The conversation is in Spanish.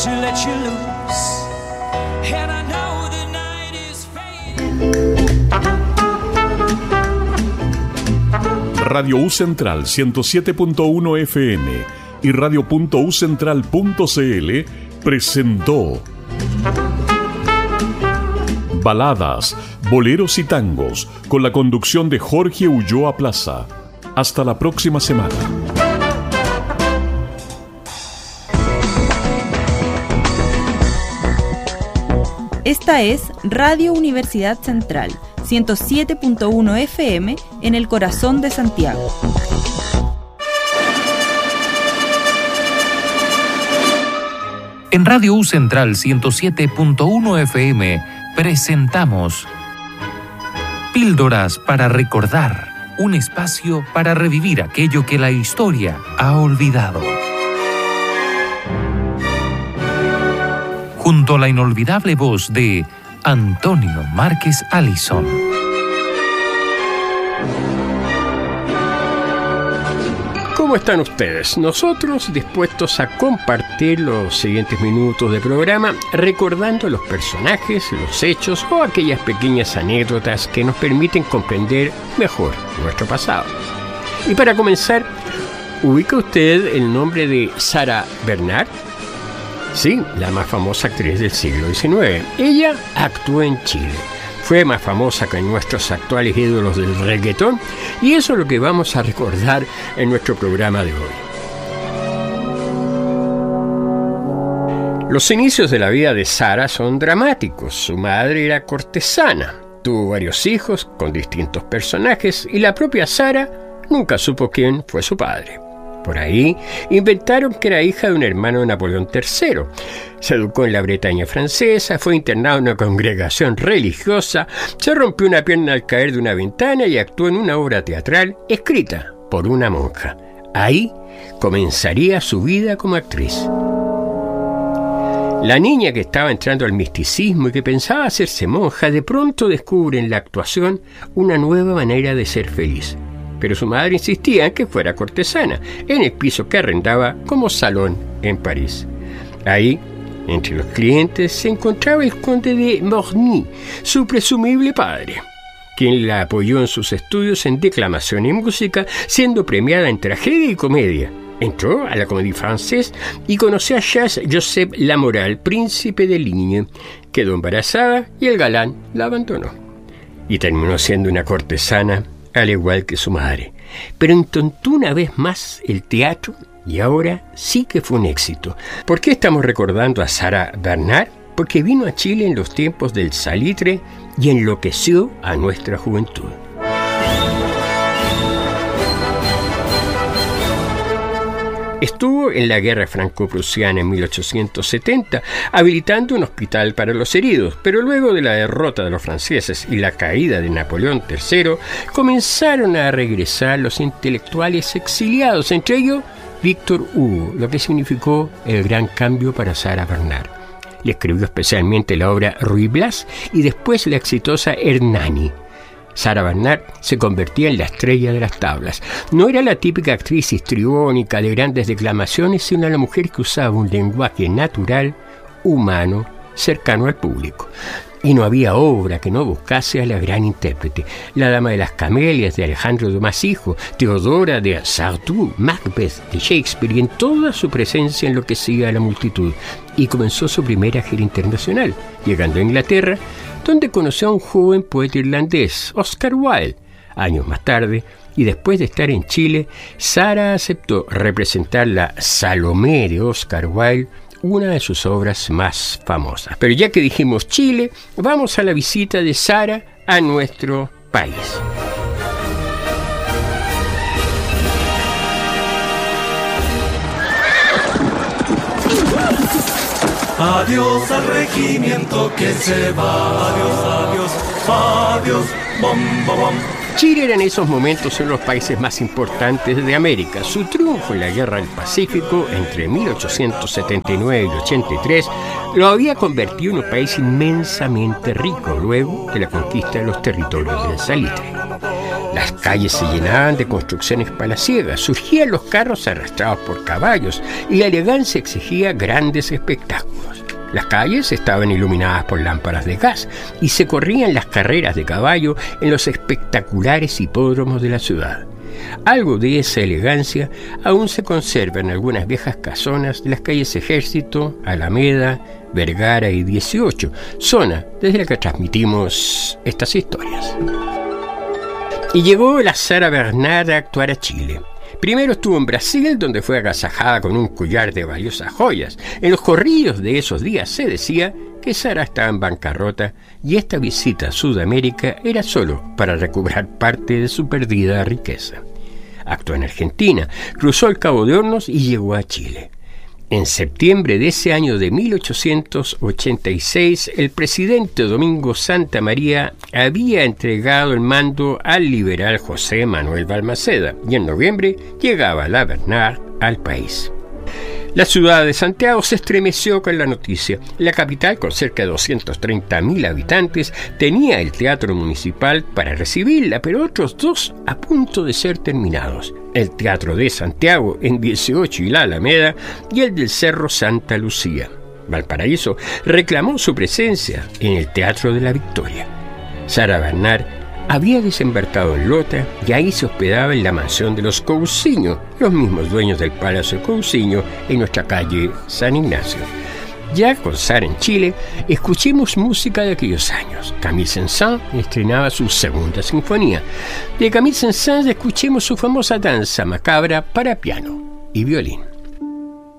to let you loose. And I know the night is fading. Radio U Central 107.1 FM y radio.ucentral.cl presentó Baladas, boleros y tangos con la conducción de Jorge Ulloa Plaza. Hasta la próxima semana. Esta es Radio Universidad Central 107.1 FM en el corazón de Santiago. En Radio U Central 107.1 FM presentamos Píldoras para recordar, un espacio para revivir aquello que la historia ha olvidado. Junto a la inolvidable voz de Antonio Márquez Allison. ¿Cómo están ustedes? Nosotros dispuestos a compartir los siguientes minutos de programa recordando los personajes, los hechos o aquellas pequeñas anécdotas que nos permiten comprender mejor nuestro pasado. Y para comenzar, ¿ubica usted el nombre de Sarah Bernhardt? Sí, la más famosa actriz del siglo XIX. Ella actuó en Chile. Fue más famosa que nuestros actuales ídolos del reggaetón, y eso es lo que vamos a recordar en nuestro programa de hoy. Los inicios de la vida de Sarah son dramáticos. Su madre era cortesana, tuvo varios hijos con distintos personajes y la propia Sarah nunca supo quién fue su padre. Por ahí inventaron que era hija de un hermano de Napoleón III. Se educó en la Bretaña francesa, fue internado en una congregación religiosa, se rompió una pierna al caer de una ventana y actuó en una obra teatral escrita por una monja. Ahí comenzaría su vida como actriz. La niña que estaba entrando al misticismo y que pensaba hacerse monja, de pronto descubre en la actuación una nueva manera de ser feliz. Pero su madre insistía en que fuera cortesana, en el piso que arrendaba como salón en París. Ahí, entre los clientes, se encontraba el conde de Morny, su presumible padre, quien la apoyó en sus estudios en declamación y música, siendo premiada en tragedia y comedia. Entró a la Comédie Française y conoció a Joseph Lamoral, príncipe de Ligne. Quedó embarazada y el galán la abandonó. Y terminó siendo una cortesana, al igual que su madre. Pero intentó una vez más el teatro y ahora sí que fue un éxito. ¿Por qué estamos recordando a Sarah Bernhardt? Porque vino a Chile en los tiempos del salitre y enloqueció a nuestra juventud. Estuvo en la guerra franco-prusiana en 1870, habilitando un hospital para los heridos, pero luego de la derrota de los franceses y la caída de Napoleón III, comenzaron a regresar los intelectuales exiliados, entre ellos Víctor Hugo, lo que significó el gran cambio para Sarah Bernhardt. Le escribió especialmente la obra Ruy Blas y después la exitosa Hernani. Sarah Bernhardt se convertía en la estrella de las tablas. No era la típica actriz histriónica de grandes declamaciones, sino la mujer que usaba un lenguaje natural, humano, cercano al público. Y no había obra que no buscase a la gran intérprete. La Dama de las Camelias de Alejandro Dumas Hijo, Teodora de Sardou, Macbeth de Shakespeare, y en toda su presencia enloquecía a la multitud. Y comenzó su primera gira internacional, llegando a Inglaterra, donde conoció a un joven poeta irlandés, Oscar Wilde. Años más tarde, y después de estar en Chile, Sarah aceptó representar la Salomé de Oscar Wilde, una de sus obras más famosas. Pero ya que dijimos Chile, vamos a la visita de Sarah a nuestro país. Adiós al regimiento que se va. Adiós, adiós, adiós, bom, bom, bom. Chile era en esos momentos uno de los países más importantes de América. Su triunfo en la Guerra del Pacífico entre 1879 y el 83 lo había convertido en un país inmensamente rico luego de la conquista de los territorios del salitre. Las calles se llenaban de construcciones palaciegas, surgían los carros arrastrados por caballos y la elegancia exigía grandes espectáculos. Las calles estaban iluminadas por lámparas de gas y se corrían las carreras de caballo en los espectaculares hipódromos de la ciudad. Algo de esa elegancia aún se conserva en algunas viejas casonas de las calles Ejército, Alameda, Vergara y 18, zona desde la que transmitimos estas historias. Y llegó la Sara Bernard a actuar a Chile. Primero estuvo en Brasil, donde fue agasajada con un collar de valiosas joyas. En los corrillos de esos días se decía que Sara estaba en bancarrota y esta visita a Sudamérica era solo para recuperar parte de su perdida riqueza. Actuó en Argentina, cruzó el Cabo de Hornos y llegó a Chile. En septiembre de ese año de 1886, el presidente Domingo Santa María había entregado el mando al liberal José Manuel Balmaceda y en noviembre llegaba la Bernard al país. La ciudad de Santiago se estremeció con la noticia. La capital, con cerca de 230.000 habitantes, tenía el teatro municipal para recibirla, pero otros dos a punto de ser terminados. El Teatro de Santiago en 18 y la Alameda y el del Cerro Santa Lucía. Valparaíso reclamó su presencia en el Teatro de la Victoria. Sara Bernard había desembarcado en Lota y ahí se hospedaba en la mansión de los Cousiño, los mismos dueños del Palacio Cousiño en nuestra calle San Ignacio. Ya con Sara en Chile, escuchemos música de aquellos años. Camille Saint-Saëns estrenaba su segunda sinfonía. De Camille Saint-Saëns escuchemos su famosa danza macabra para piano y violín.